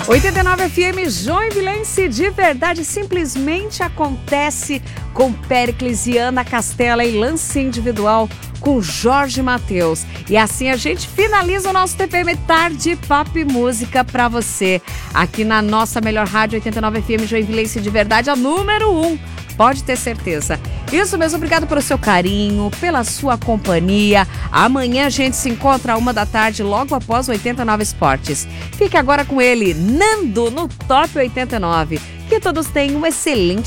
89 FM Joinvilense, de verdade, simplesmente acontece com Péricles e Ana Castela e lance individual com Jorge Mateus. E assim a gente finaliza o nosso TPM Tarde Papo e Música pra você. Aqui na nossa melhor rádio 89 FM Joinvilense, de verdade, a número 1. Pode ter certeza. Isso mesmo, obrigado pelo seu carinho, pela sua companhia. Amanhã a gente se encontra à 13h, logo após o 89 Esportes. Fique agora com ele, Nando, no Top 89. Que todos tenham um excelente